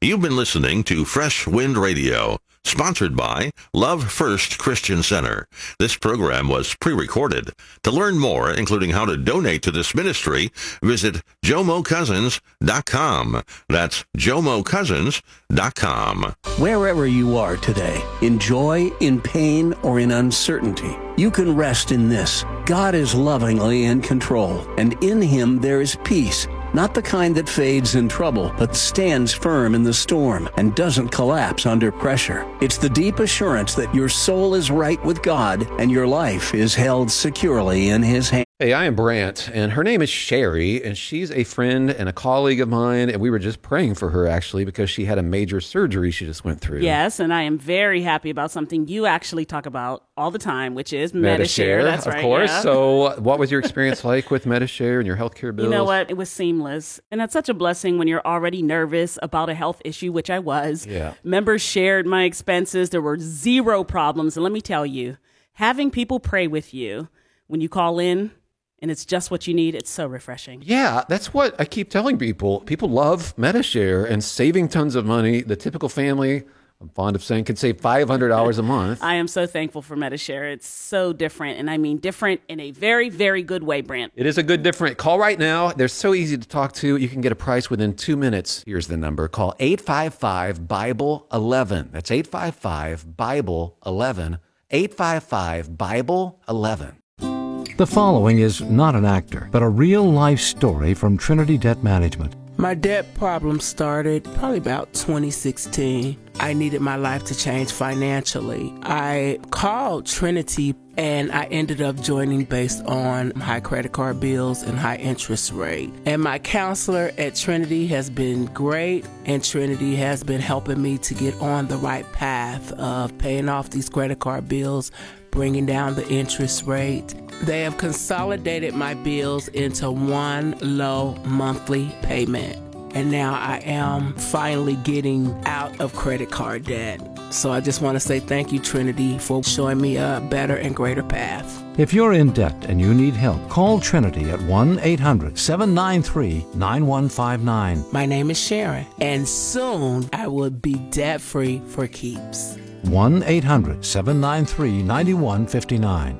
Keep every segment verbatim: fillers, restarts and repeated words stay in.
You've been listening to Fresh Wind Radio, sponsored by Love First Christian Center. This program was pre-recorded. To learn more, including how to donate to this ministry, visit jomo cousins dot com. That's jomo cousins dot com. Wherever you are today, in joy, in pain, or in uncertainty, you can rest in this. God is lovingly in control, and in Him there is peace. Not the kind that fades in trouble, but stands firm in the storm and doesn't collapse under pressure. It's the deep assurance that your soul is right with God and your life is held securely in His hand. Hey, I am Brant, and her name is Sherry, and she's a friend and a colleague of mine, and we were just praying for her, actually, because she had a major surgery she just went through. Yes, and I am very happy about something you actually talk about all the time, which is Medi-Share. Medi-Share, That's of right, course. yeah. So what was your experience like with Medi-Share and your healthcare bills? You know what? It was seamless, and that's such a blessing when you're already nervous about a health issue, which I was. Yeah. Members shared my expenses. There were zero problems, and let me tell you, having people pray with you when you call in, and it's just what you need, it's so refreshing. Yeah, that's what I keep telling people. People love Medi-Share and saving tons of money. The typical family, I'm fond of saying, can save five hundred dollars a month. I am so thankful for Medi-Share. It's so different, and I mean different in a very, very good way, Brant. It is a good different. Call right now. They're so easy to talk to. You can get a price within two minutes. Here's the number. Call eight five five, Bible eleven. That's eight five five, Bible eleven. eight five five, Bible eleven. The following is not an actor, but a real-life story from Trinity Debt Management. My debt problem started probably about twenty sixteen. I needed my life to change financially. I called Trinity and I ended up joining based on high credit card bills and high interest rate. And my counselor at Trinity has been great, and Trinity has been helping me to get on the right path of paying off these credit card bills, bringing down the interest rate. They have consolidated my bills into one low monthly payment. And now I am finally getting out of credit card debt. So I just want to say thank you, Trinity, for showing me a better and greater path. If you're in debt and you need help, call Trinity at one eight hundred, seven nine three, nine one five nine. My name is Sharon, and soon I will be debt-free for keeps. one eight hundred, seven nine three, nine one five nine.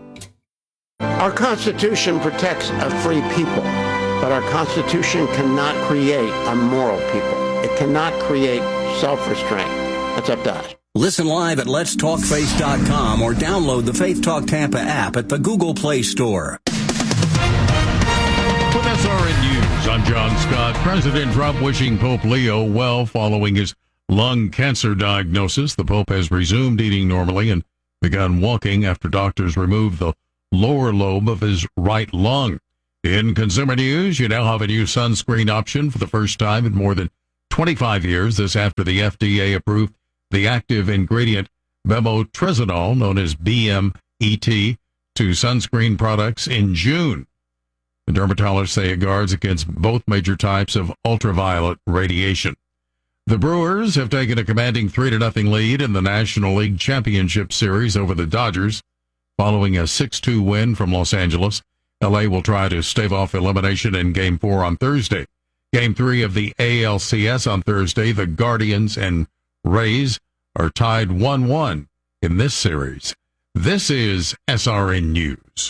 Our Constitution protects a free people, but our Constitution cannot create a moral people. It cannot create self-restraint. That's up to us. Listen live at lets talk faith dot com or download the Faith Talk Tampa app at the Google Play Store. With S R N News, I'm John Scott. President Trump wishing Pope Leo well following his lung cancer diagnosis. The Pope has resumed eating normally and begun walking after doctors removed the lower lobe of his right lung. In consumer news, you now have a new sunscreen option for the first time in more than twenty-five years. This after the F D A approved the active ingredient bemotrexidol, known as B M E T, to sunscreen products in June. The dermatologists say it guards against both major types of ultraviolet radiation. The Brewers have taken a commanding three to nothing lead in the National League Championship Series over the Dodgers, following a six two win from Los Angeles. L A will try to stave off elimination in Game four on Thursday. Game three of the A L C S on Thursday, the Guardians and Rays are tied one one in this series. This is S R N News.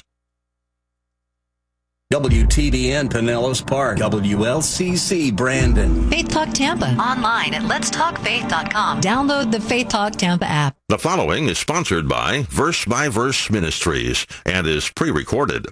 W T B N Pinellas Park, W L C C Brandon. Faith Talk Tampa. Online at lets talk faith dot com. Download the Faith Talk Tampa app. The following is sponsored by Verse by Verse Ministries and is pre-recorded.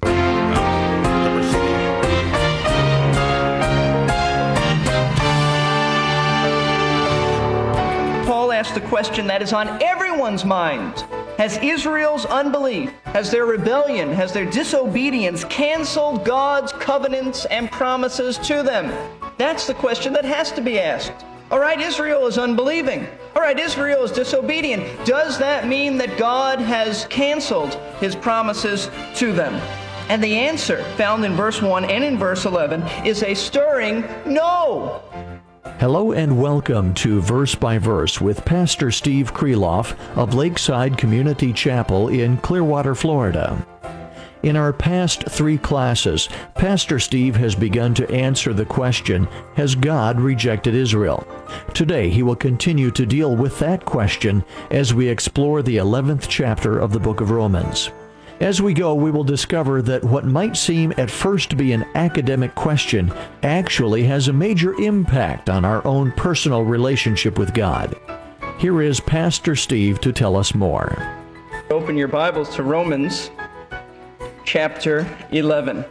Paul asked the question that is on everyone's mind. Has Israel's unbelief, has their rebellion, has their disobedience canceled God's covenants and promises to them? That's the question that has to be asked. All right, Israel is unbelieving. All right, Israel is disobedient. Does that mean that God has canceled his promises to them? And the answer, found in verse one and in verse eleven, is a stirring no. Hello and welcome to Verse by Verse with Pastor Steve Kreloff of Lakeside Community Chapel in Clearwater, Florida. In our past three classes, Pastor Steve has begun to answer the question, has God rejected Israel? Today, he will continue to deal with that question as we explore the eleventh chapter of the book of Romans. As we go, we will discover that what might seem at first to be an academic question actually has a major impact on our own personal relationship with God. Here is Pastor Steve to tell us more. Open your Bibles to Romans chapter eleven.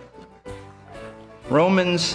Romans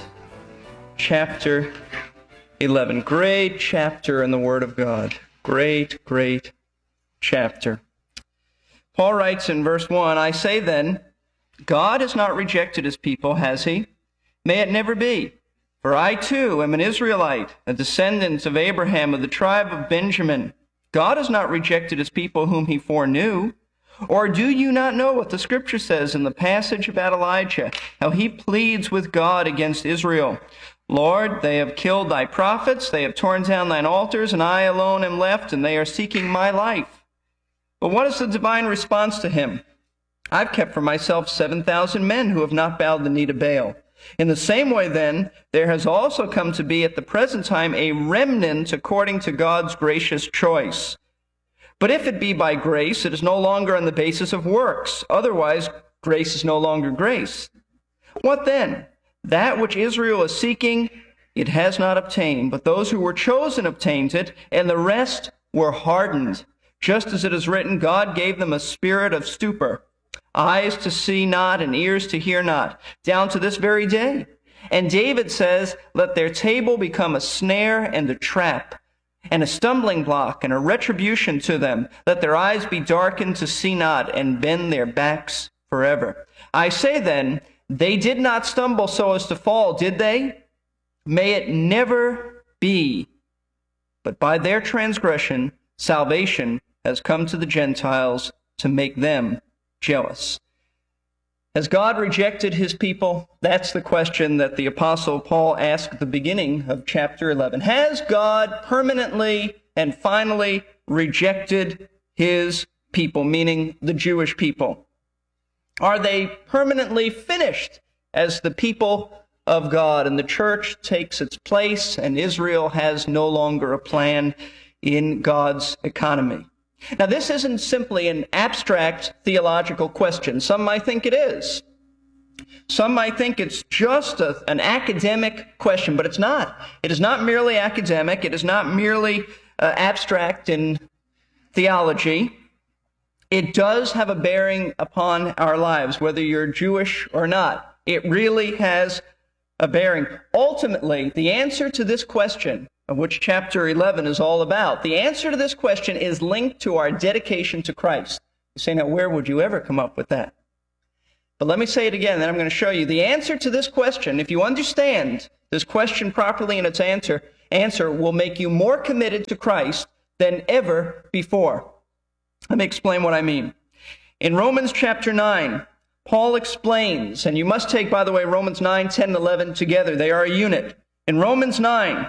chapter eleven. Great chapter in the Word of God. Great, great chapter. Paul writes in verse one, I say then, God has not rejected his people, has he? May it never be. For I too am an Israelite, a descendant of Abraham of the tribe of Benjamin. God has not rejected his people whom he foreknew. Or do you not know what the Scripture says in the passage about Elijah, how he pleads with God against Israel? Lord, they have killed thy prophets, they have torn down thine altars, and I alone am left, and they are seeking my life. But what is the divine response to him? I've kept for myself seven thousand men who have not bowed the knee to Baal. In the same way, then, there has also come to be at the present time a remnant according to God's gracious choice. But if it be by grace, it is no longer on the basis of works. Otherwise, grace is no longer grace. What then? That which Israel is seeking, it has not obtained. But those who were chosen obtained it, and the rest were hardened. Just as it is written, God gave them a spirit of stupor, eyes to see not, and ears to hear not, down to this very day. And David says, let their table become a snare and a trap, and a stumbling block and a retribution to them. Let their eyes be darkened to see not, and bend their backs forever. I say then, they did not stumble so as to fall, did they? May it never be. But by their transgression, salvation has come to the Gentiles to make them jealous. Has God rejected his people? That's the question that the Apostle Paul asked at the beginning of chapter eleven. Has God permanently and finally rejected his people, meaning the Jewish people? Are they permanently finished as the people of God, and the church takes its place, and Israel has no longer a plan in God's economy? Now, this isn't simply an abstract theological question. Some might think it is. Some might think it's just a, an academic question, but it's not. It is not merely academic. It is not merely uh, abstract in theology. It does have a bearing upon our lives, whether you're Jewish or not. It really has a bearing. Ultimately, the answer to this question, of which chapter eleven is all about, the answer to this question is linked to our dedication to Christ. You say, now, where would you ever come up with that? But let me say it again, then I'm going to show you. The answer to this question, if you understand this question properly in its answer, answer will make you more committed to Christ than ever before. Let me explain what I mean. In Romans chapter nine, Paul explains, and you must take, by the way, Romans nine, ten, and eleven together. They are a unit. In Romans nine,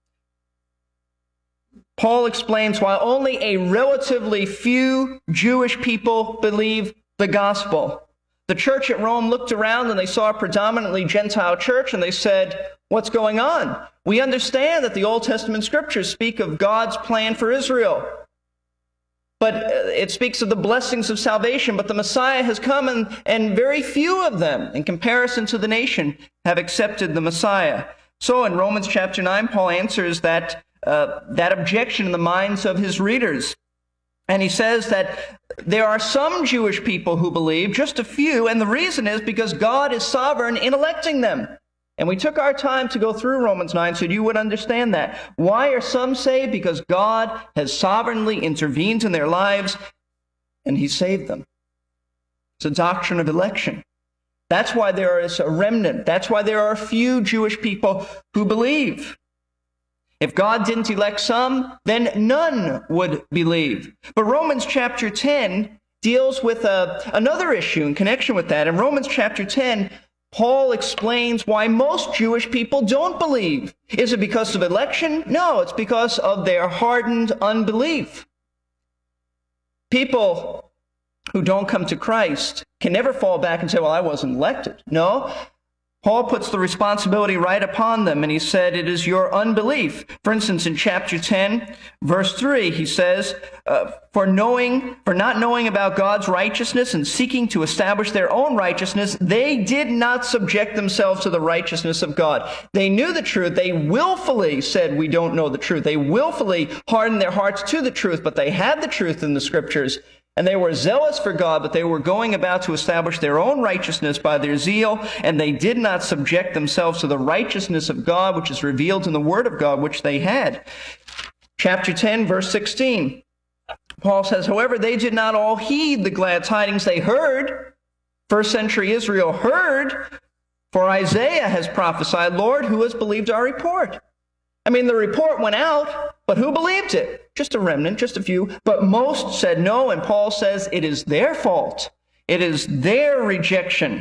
Paul explains why only a relatively few Jewish people believe the gospel. The church at Rome looked around and they saw a predominantly Gentile church, and they said, what's going on? We understand that the Old Testament scriptures speak of God's plan for Israel, but it speaks of the blessings of salvation, but the Messiah has come, and, and very few of them, in comparison to the nation, have accepted the Messiah. So in Romans chapter nine, Paul answers that Uh, that objection in the minds of his readers. And he says that there are some Jewish people who believe, just a few, and the reason is because God is sovereign in electing them. And we took our time to go through Romans nine so you would understand that. Why are some saved? Because God has sovereignly intervened in their lives, and he saved them. It's a doctrine of election. That's why there is a remnant. That's why there are a few Jewish people who believe. If God didn't elect some, then none would believe. But Romans chapter ten deals with a, another issue in connection with that. In Romans chapter ten, Paul explains why most Jewish people don't believe. Is it because of election? No, it's because of their hardened unbelief. People who don't come to Christ can never fall back and say, well, I wasn't elected. No. Paul puts the responsibility right upon them, and he said, it is your unbelief. For instance, in chapter ten, verse three, he says, uh, for knowing, for not knowing about God's righteousness and seeking to establish their own righteousness, they did not subject themselves to the righteousness of God. They knew the truth. They willfully said, we don't know the truth. They willfully hardened their hearts to the truth, but they had the truth in the scriptures. And they were zealous for God, but they were going about to establish their own righteousness by their zeal, and they did not subject themselves to the righteousness of God, which is revealed in the Word of God, which they had. Chapter ten, verse sixteen, Paul says, however, they did not all heed the glad tidings they heard. First century Israel heard, for Isaiah has prophesied, Lord, who has believed our report? I mean, the report went out, but who believed it? Just a remnant, just a few. But most said no, and Paul says it is their fault. It is their rejection.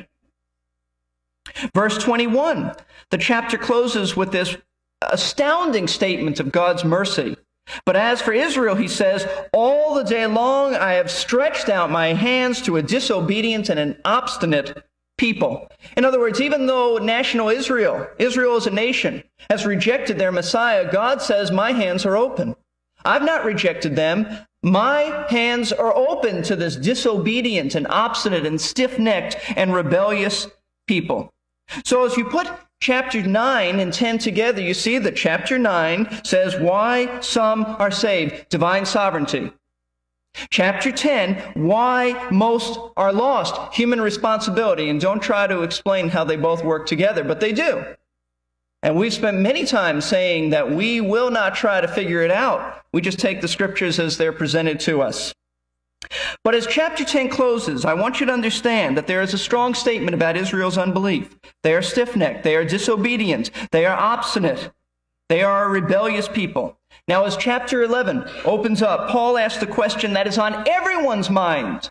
Verse twenty-one, the chapter closes with this astounding statement of God's mercy. But as for Israel, he says, all the day long I have stretched out my hands to a disobedient and an obstinate people. In other words, even though national Israel, Israel as a nation, has rejected their Messiah, God says, my hands are open. I've not rejected them. My hands are open to this disobedient and obstinate and stiff-necked and rebellious people. So as you put chapter nine and ten together, you see that chapter nine says why some are saved, divine sovereignty. Chapter ten, why most are lost, human responsibility. And don't try to explain how they both work together, but they do. And we've spent many times saying that we will not try to figure it out. We just take the scriptures as they're presented to us. But as chapter ten closes, I want you to understand that there is a strong statement about Israel's unbelief. They are stiff-necked. They are disobedient. They are obstinate. They are a rebellious people. Now, as chapter eleven opens up, Paul asks the question that is on everyone's mind.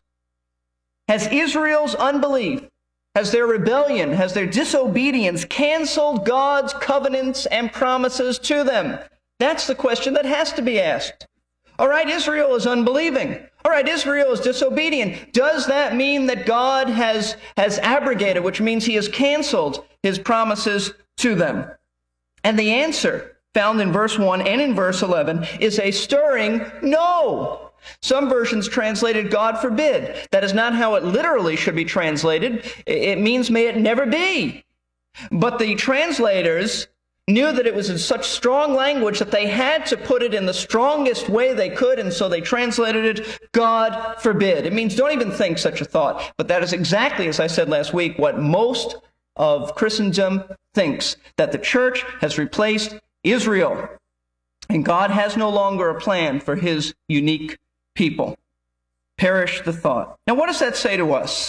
Has Israel's unbelief, has their rebellion, has their disobedience canceled God's covenants and promises to them? That's the question that has to be asked. All right, Israel is unbelieving. All right, Israel is disobedient. Does that mean that God has, has abrogated, which means he has canceled his promises to them? And the answer, found in verse one and in verse eleven, is a stirring no. Some versions translated God forbid. That is not how it literally should be translated. It means may it never be. But the translators knew that it was in such strong language that they had to put it in the strongest way they could, and so they translated it, God forbid. It means don't even think such a thought. But that is exactly, as I said last week, what most of Christendom thinks, that the church has replaced Israel, and God has no longer a plan for his unique people. Perish the thought. Now, what does that say to us?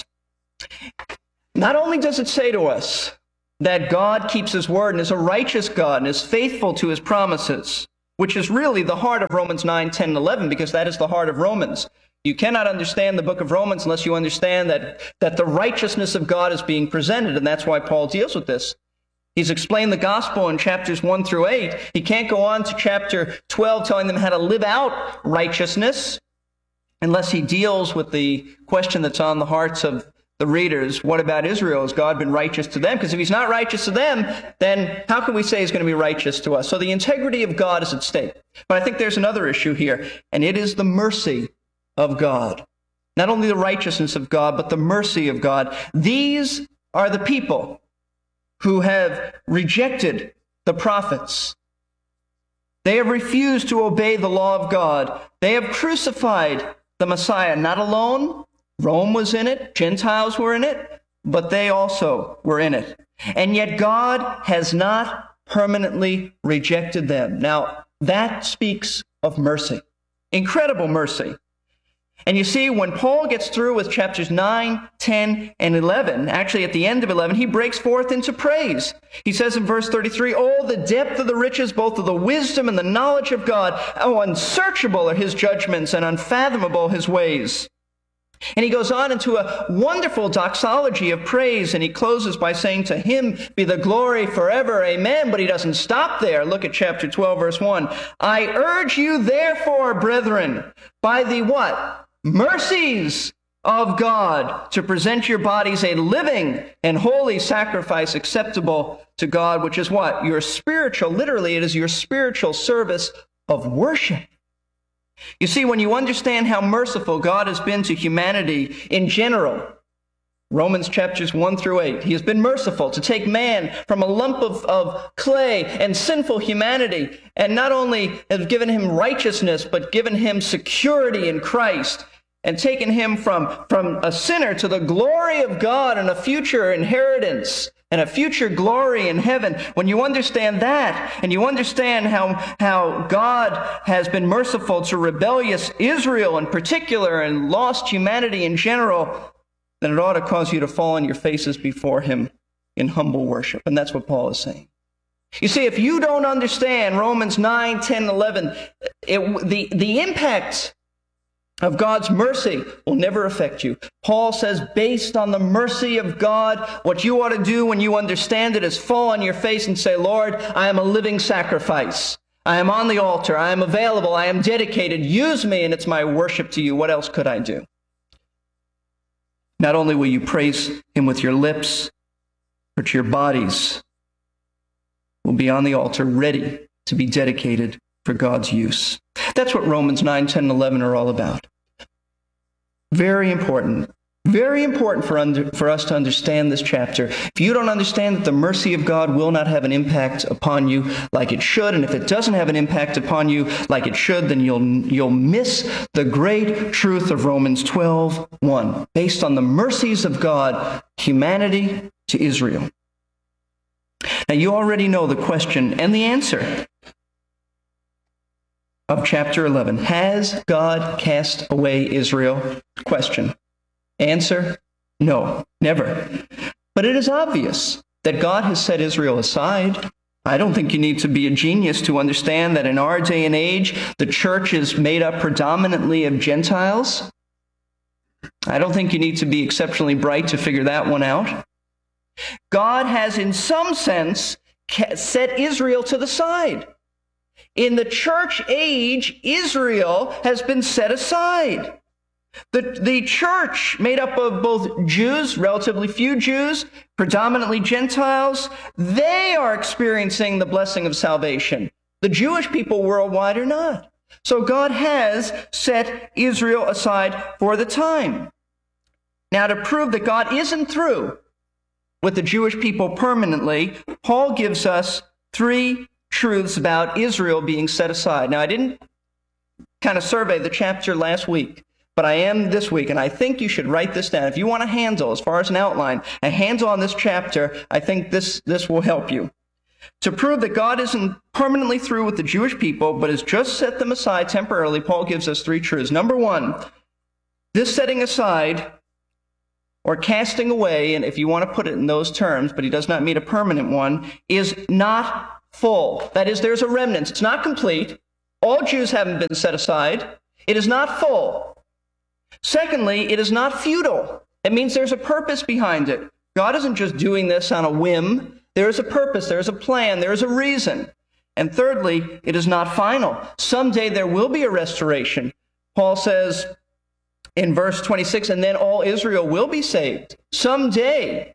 Not only does it say to us that God keeps his word and is a righteous God and is faithful to his promises, which is really the heart of Romans nine, ten, and eleven, because that is the heart of Romans. You cannot understand the book of Romans unless you understand that, that the righteousness of God is being presented, and that's why Paul deals with this. He's explained the gospel in chapters one through eight. He can't go on to chapter twelve telling them how to live out righteousness unless he deals with the question that's on the hearts of the readers. What about Israel? Has God been righteous to them? Because if he's not righteous to them, then how can we say he's going to be righteous to us? So the integrity of God is at stake. But I think there's another issue here, and it is the mercy of God. Not only the righteousness of God, but the mercy of God. These are the people who have rejected the prophets. They have refused to obey the law of God. They have crucified the Messiah, not alone. Rome was in it, Gentiles were in it, but they also were in it. And yet God has not permanently rejected them. Now, that speaks of mercy, incredible mercy. And you see, when Paul gets through with chapters nine, ten, and eleven, actually at the end of eleven, he breaks forth into praise. He says in verse thirty-three, "Oh, the depth of the riches, both of the wisdom and the knowledge of God. Oh, unsearchable are his judgments and unfathomable his ways." And he goes on into a wonderful doxology of praise, and he closes by saying, "To him be the glory forever, amen." But he doesn't stop there. Look at chapter twelve, verse one. "I urge you, therefore, brethren, by the what? Mercies of God to present your bodies a living and holy sacrifice acceptable to God, which is what? Your spiritual, literally, it is your spiritual service of worship. You see, when you understand how merciful God has been to humanity in general, Romans chapters one through eight, he has been merciful to take man from a lump of, of clay and sinful humanity, and not only has given him righteousness, but given him security in Christ, and taken him from, from a sinner to the glory of God and a future inheritance and a future glory in heaven. When you understand that, and you understand how, how God has been merciful to rebellious Israel in particular and lost humanity in general, then it ought to cause you to fall on your faces before him in humble worship. And that's what Paul is saying. You see, if you don't understand Romans nine, ten, eleven, it, the, the impact of God's mercy will never affect you. Paul says, based on the mercy of God, what you ought to do when you understand it is fall on your face and say, Lord, I am a living sacrifice. I am on the altar. I am available. I am dedicated. Use me, and it's my worship to you. What else could I do? Not only will you praise him with your lips, but your bodies will be on the altar, ready to be dedicated for God's use. That's what Romans nine, ten, and eleven are all about. Very important. Very important for, under, for us to understand this chapter. If you don't understand that the mercy of God will not have an impact upon you like it should, and if it doesn't have an impact upon you like it should, then you'll, you'll miss the great truth of Romans twelve, one. Based on the mercies of God, humanity to Israel. Now, you already know the question and the answer of chapter eleven. Has God cast away Israel? Question. Answer, no, never. But it is obvious that God has set Israel aside. I don't think you need to be a genius to understand that in our day and age, the church is made up predominantly of Gentiles. I don't think you need to be exceptionally bright to figure that one out. God has, in some sense, set Israel to the side. In the church age, Israel has been set aside. The, the church, made up of both Jews, relatively few Jews, predominantly Gentiles, they are experiencing the blessing of salvation. The Jewish people worldwide are not. So God has set Israel aside for the time. Now, to prove that God isn't through with the Jewish people permanently, Paul gives us three truths about Israel being set aside. Now, I didn't kind of survey the chapter last week, but I am this week, and I think you should write this down. If you want a handle, as far as an outline, a handle on this chapter, I think this, this will help you. To prove that God isn't permanently through with the Jewish people, but has just set them aside temporarily, Paul gives us three truths. Number one, this setting aside or casting away, and if you want to put it in those terms, but he does not mean a permanent one, is not full. That is, there's a remnant. It's not complete. All Jews haven't been set aside. It is not full. Secondly, it is not futile. It means there's a purpose behind it. God isn't just doing this on a whim. There is a purpose, there is a plan, there is a reason. And thirdly, it is not final. Someday there will be a restoration. Paul says in verse twenty-six, and then all Israel will be saved. Someday.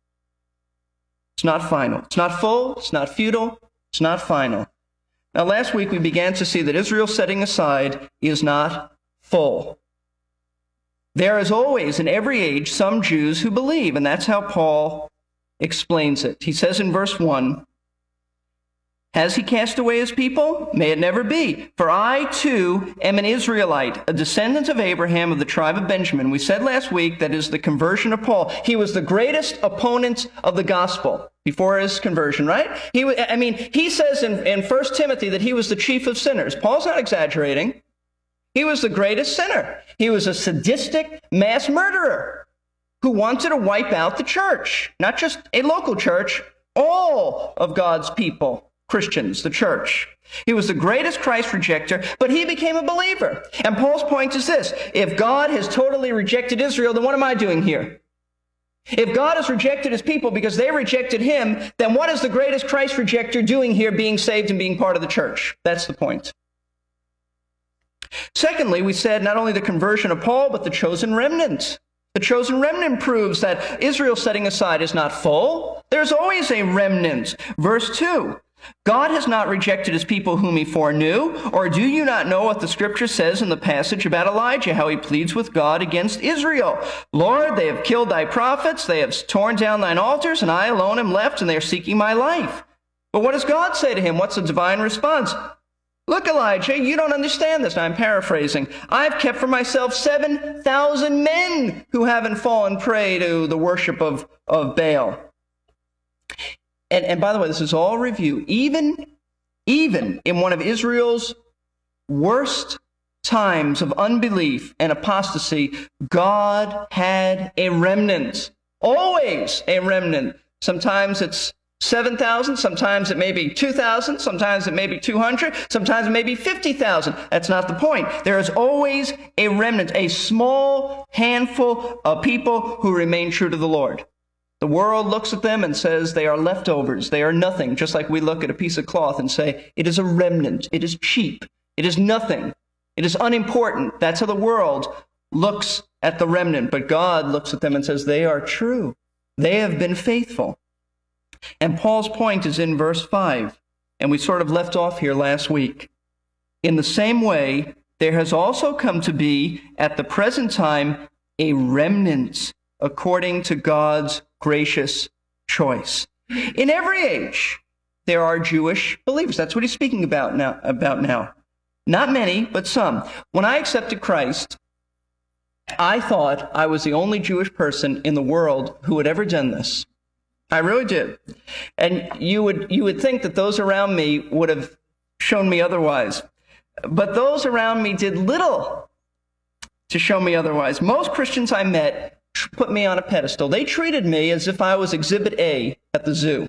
It's not final. It's not full. It's not futile. It's not final. Now, last week we began to see that Israel's setting aside is not full. There is always, in every age, some Jews who believe, and that's how Paul explains it. He says in verse one, has he cast away his people? May it never be. For I, too, am an Israelite, a descendant of Abraham of the tribe of Benjamin. We said last week that is the conversion of Paul. He was the greatest opponent of the gospel before his conversion, right? He, I mean, he says in, in First Timothy that he was the chief of sinners. Paul's not exaggerating. He was the greatest sinner. He was a sadistic mass murderer who wanted to wipe out the church, not just a local church, all of God's people, Christians, the church. He was the greatest Christ rejecter, but he became a believer. And Paul's point is this: if God has totally rejected Israel, then what am I doing here? If God has rejected his people because they rejected him, then what is the greatest Christ rejecter doing here, being saved and being part of the church? That's the point. Secondly, we said not only the conversion of Paul, but the chosen remnant. The chosen remnant proves that Israel setting aside is not full. There's always a remnant. Verse two, God has not rejected his people whom he foreknew. Or do you not know what the scripture says in the passage about Elijah, how he pleads with God against Israel? Lord, they have killed thy prophets, they have torn down thine altars, and I alone am left, and they are seeking my life. But what does God say to him? What's the divine response? Look, Elijah, you don't understand this. Now, I'm paraphrasing. I've kept for myself seven thousand men who haven't fallen prey to the worship of, of Baal. And, and by the way, this is all review. Even, even in one of Israel's worst times of unbelief and apostasy, God had a remnant. Always a remnant. Sometimes it's seven thousand, sometimes it may be two thousand, sometimes it may be two hundred, sometimes it may be fifty thousand. That's not the point. There is always a remnant, a small handful of people who remain true to the Lord. The world looks at them and says they are leftovers, they are nothing, just like we look at a piece of cloth and say, it is a remnant, it is cheap, it is nothing, it is unimportant. That's how the world looks at the remnant, but God looks at them and says they are true. They have been faithful. And Paul's point is in verse five, and we sort of left off here last week. In the same way, there has also come to be, at the present time, a remnant according to God's gracious choice. In every age, there are Jewish believers. That's what he's speaking about now. About now. Not many, but some. When I accepted Christ, I thought I was the only Jewish person in the world who had ever done this. I really did. And you would you would think that those around me would have shown me otherwise. But those around me did little to show me otherwise. Most Christians I met put me on a pedestal. They treated me as if I was Exhibit A at the zoo.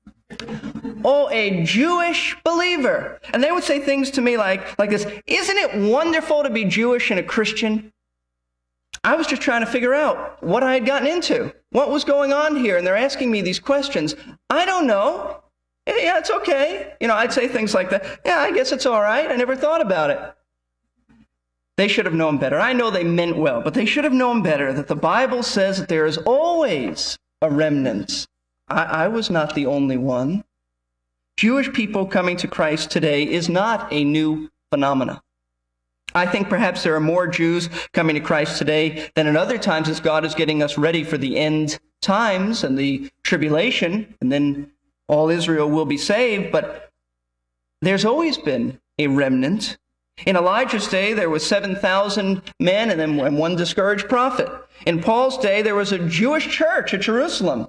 Oh, a Jewish believer. And they would say things to me like, like this, isn't it wonderful to be Jewish and a Christian? I was just trying to figure out what I had gotten into, what was going on here, and they're asking me these questions. I don't know. Yeah, it's okay. You know, I'd say things like that. Yeah, I guess it's all right. I never thought about it. They should have known better. I know they meant well, but they should have known better that the Bible says that there is always a remnant. I, I was not the only one. Jewish people coming to Christ today is not a new phenomenon. I think perhaps there are more Jews coming to Christ today than at other times as God is getting us ready for the end times and the tribulation, and then all Israel will be saved. But there's always been a remnant. In Elijah's day, there was seven thousand men and then one discouraged prophet. In Paul's day, there was a Jewish church at Jerusalem.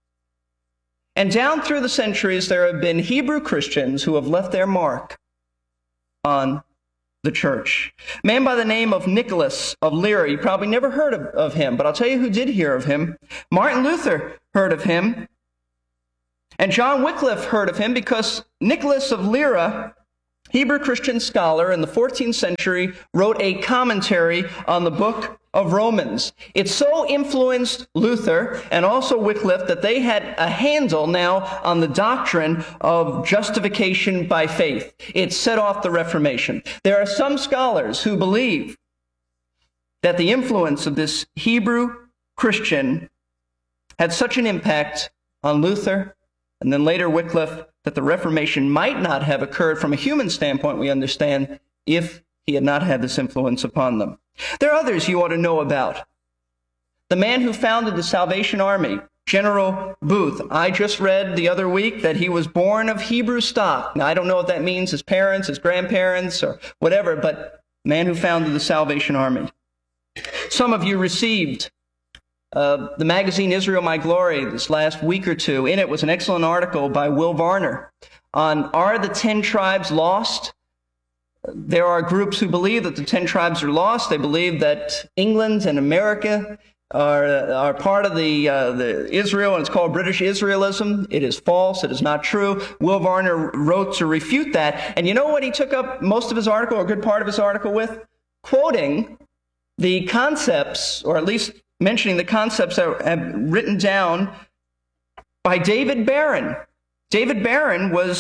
And down through the centuries, there have been Hebrew Christians who have left their mark on the church. A man by the name of Nicholas of Lyra. You probably never heard of, of him, but I'll tell you who did hear of him. Martin Luther heard of him. And John Wycliffe heard of him because Nicholas of Lyra, Hebrew Christian scholar in the fourteenth century, wrote a commentary on the book of Romans. It so influenced Luther and also Wycliffe that they had a handle now on the doctrine of justification by faith. It set off the Reformation. There are some scholars who believe that the influence of this Hebrew Christian had such an impact on Luther and then later Wycliffe that the Reformation might not have occurred from a human standpoint, we understand, if he had not had this influence upon them. There are others you ought to know about. The man who founded the Salvation Army, General Booth. I just read the other week that he was born of Hebrew stock. Now, I don't know what that means, his parents, his grandparents, or whatever, but the man who founded the Salvation Army. Some of you received uh, the magazine Israel My Glory this last week or two. In it was an excellent article by Will Varner on Are the Ten Tribes Lost? There are groups who believe that the ten tribes are lost. They believe that England and America are, are part of the, uh, the Israel, and it's called British Israelism. It is false. It is not true. Will Varner wrote to refute that. And you know what he took up most of his article, or a good part of his article with? Quoting the concepts, or at least mentioning the concepts that have written down by David Barron. David Barron was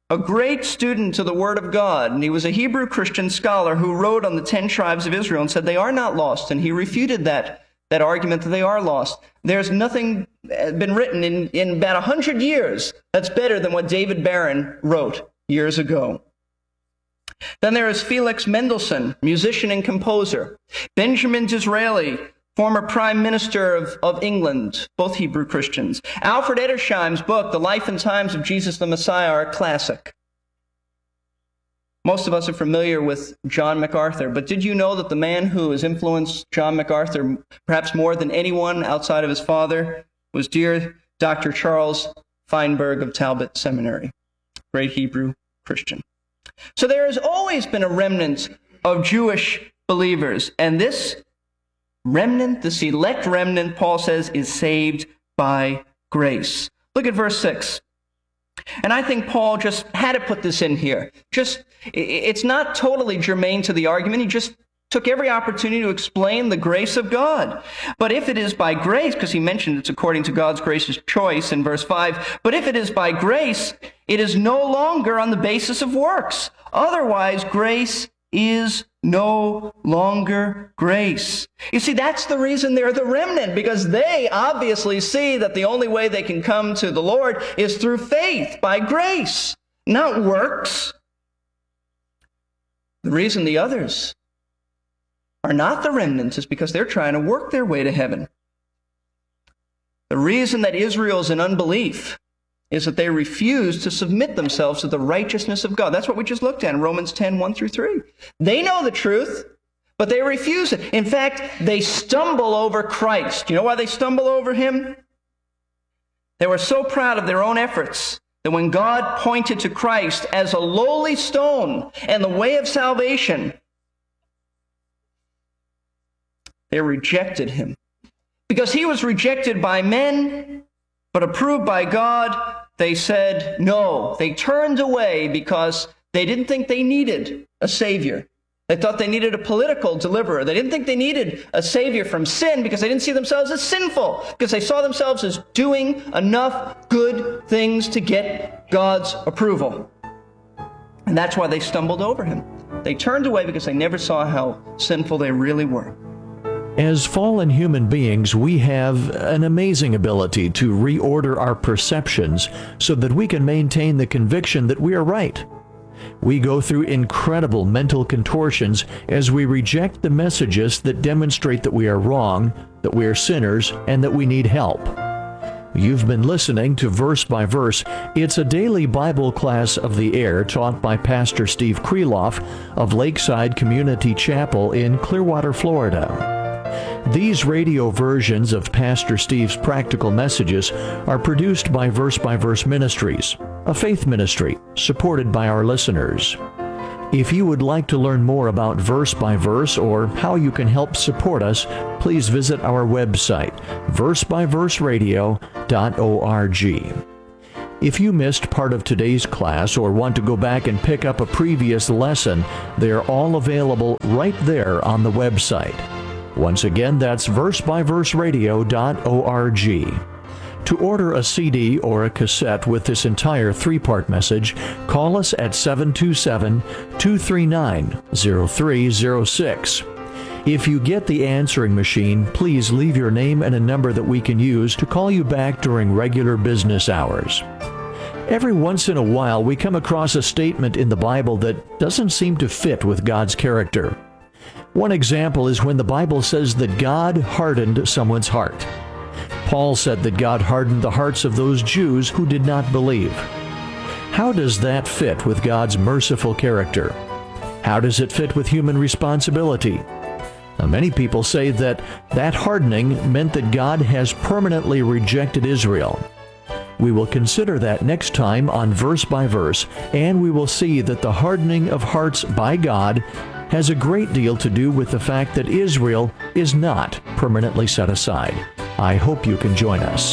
a great student to the Word of God, and he was a Hebrew Christian scholar who wrote on the ten tribes of Israel and said they are not lost, and he refuted that, that argument that they are lost. There's nothing been written in, in about a hundred years that's better than what David Barron wrote years ago. Then there is Felix Mendelssohn, musician and composer. Benjamin Disraeli, former Prime Minister of, of England, both Hebrew Christians. Alfred Edersheim's book, The Life and Times of Jesus the Messiah, are a classic. Most of us are familiar with John MacArthur, but did you know that the man who has influenced John MacArthur perhaps more than anyone outside of his father was dear Doctor Charles Feinberg of Talbot Seminary, great Hebrew Christian. So there has always been a remnant of Jewish believers, and this remnant, this elect remnant, Paul says, is saved by grace. Look at verse six. And I think Paul just had to put this in here. Just, it's not totally germane to the argument. He just took every opportunity to explain the grace of God. But if it is by grace, because he mentioned it's according to God's gracious choice in verse five, but if it is by grace, it is no longer on the basis of works. Otherwise, grace is no longer grace. You see, that's the reason they're the remnant, because they obviously see that the only way they can come to the Lord is through faith, by grace, not works. The reason the others are not the remnant is because they're trying to work their way to heaven. The reason that Israel's in unbelief is that they refuse to submit themselves to the righteousness of God. That's what we just looked at in Romans ten, one through three. They know the truth, but they refuse it. In fact, they stumble over Christ. You know why they stumble over him? They were so proud of their own efforts that when God pointed to Christ as a lowly stone and the way of salvation, they rejected him. Because he was rejected by men, but approved by God, they said no. They turned away because they didn't think they needed a Savior. They thought they needed a political deliverer. They didn't think they needed a Savior from sin because they didn't see themselves as sinful, because they saw themselves as doing enough good things to get God's approval. And that's why they stumbled over him. They turned away because they never saw how sinful they really were. As fallen human beings, we have an amazing ability to reorder our perceptions so that we can maintain the conviction that we are right. We go through incredible mental contortions as we reject the messages that demonstrate that we are wrong, that we are sinners, and that we need help. You've been listening to Verse by Verse. It's a daily Bible class of the air taught by Pastor Steve Kreloff of Lakeside Community Chapel in Clearwater, Florida. These radio versions of Pastor Steve's practical messages are produced by Verse by Verse Ministries, a faith ministry supported by our listeners. If you would like to learn more about Verse by Verse or how you can help support us, please visit our website, verse by verse radio dot org. If you missed part of today's class or want to go back and pick up a previous lesson, they are all available right there on the website. Once again, that's verse by verse radio dot org. To order a C D or a cassette with this entire three-part message, call us at seven two seven, two three nine, zero three zero six. If you get the answering machine, please leave your name and a number that we can use to call you back during regular business hours. Every once in a while, we come across a statement in the Bible that doesn't seem to fit with God's character. One example is when the Bible says that God hardened someone's heart. Paul said that God hardened the hearts of those Jews who did not believe. How does that fit with God's merciful character? How does it fit with human responsibility? Now, many people say that that hardening meant that God has permanently rejected Israel. We will consider that next time on Verse by Verse, and we will see that the hardening of hearts by God has a great deal to do with the fact that Israel is not permanently set aside. I hope you can join us.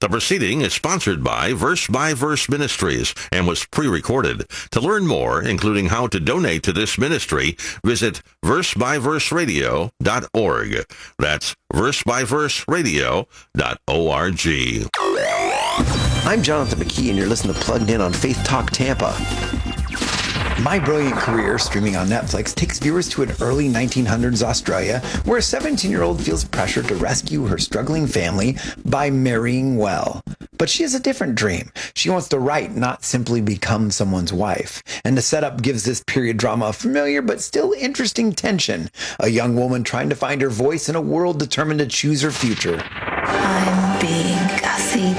The proceeding is sponsored by Verse by Verse Ministries and was pre-recorded. To learn more, including how to donate to this ministry, visit verse by verse radio dot org. That's verse by verse radio dot org. I'm Jonathan McKee, and you're listening to Plugged In on Faith Talk Tampa. My Brilliant Career, streaming on Netflix, takes viewers to an early nineteen hundreds Australia where a seventeen-year-old feels pressure to rescue her struggling family by marrying well. But she has a different dream. She wants to write, not simply become someone's wife. And the setup gives this period drama a familiar but still interesting tension. A young woman trying to find her voice in a world determined to choose her future. I'm being gussied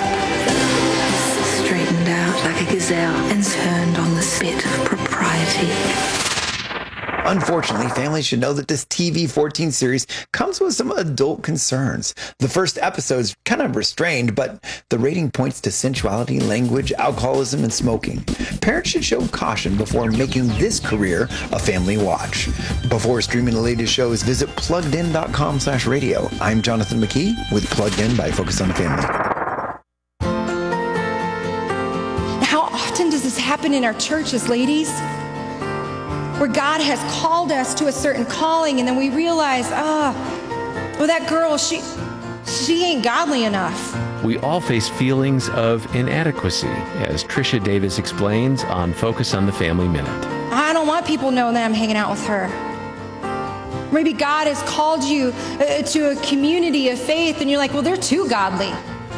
up, straightened out like a gazelle, and turned on the spit of propriety. Unfortunately, families should know that this T V fourteen series comes with some adult concerns. The first episode is kind of restrained, but the rating points to sensuality, language, alcoholism, and smoking. Parents should show caution before making this career a family watch. Before streaming the latest shows, visit plugged in dot com slash radio. I'm Jonathan McKee with Plugged In by Focus on the Family. How often does this happen in our churches, ladies? Where God has called us to a certain calling, and then we realize, ah, oh, well, that girl, she, she ain't godly enough. We all face feelings of inadequacy, as Tricia Davis explains on Focus on the Family Minute. I don't want people knowing that I'm hanging out with her. Maybe God has called you uh, to a community of faith, and you're like, well, they're too godly.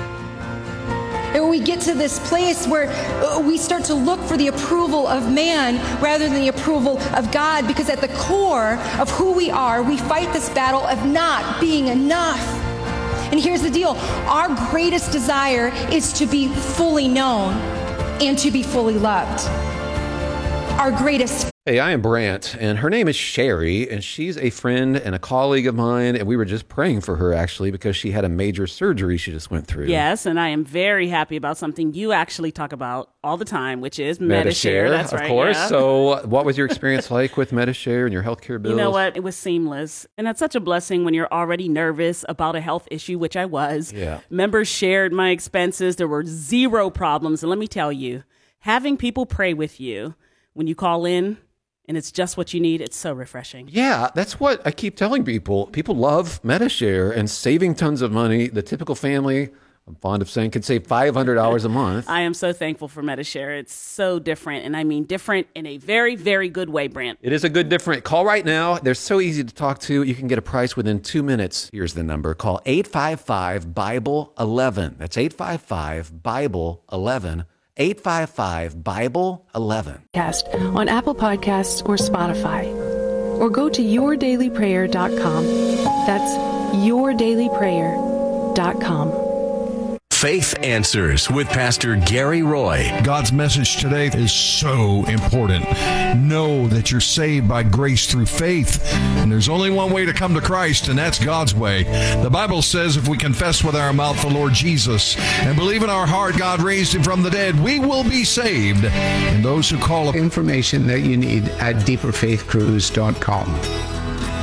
And we get to this place where we start to look for the approval of man rather than the approval of God, because at the core of who we are, we fight this battle of not being enough. And here's the deal. Our greatest desire is to be fully known and to be fully loved. Our greatest. Hey, I am Brant, and her name is Sherry, and she's a friend and a colleague of mine, and we were just praying for her, actually, because she had a major surgery she just went through. Yes, and I am very happy about something you actually talk about all the time, which is Medi-Share. That's right, of course. Yeah. So what was your experience like with Medi-Share and your healthcare bills? You know what? It was seamless, and that's such a blessing when you're already nervous about a health issue, which I was. Yeah. Members shared my expenses. There were zero problems, and let me tell you, having people pray with you when you call in, and it's just what you need, it's so refreshing. Yeah, that's what I keep telling people. People love Medi-Share and saving tons of money. The typical family, I'm fond of saying, can save five hundred dollars a month. I am so thankful for Medi-Share. It's so different, and I mean different in a very, very good way, Brant. It is a good different. Call right now. They're so easy to talk to. You can get a price within two minutes. Here's the number. Call eight five five, Bible eleven. That's eight five five, Bible eleven. eight five five, Bible eleven. On Apple Podcasts or Spotify. Or go to your daily prayer dot com. That's your daily prayer dot com. Faith Answers with Pastor Gary Roy. God's message today is so important. Know that you're saved by grace through faith. And there's only one way to come to Christ, and that's God's way. The Bible says if we confess with our mouth the Lord Jesus and believe in our heart God raised him from the dead, we will be saved. And those who call up information that you need at deeper faith cruise dot com.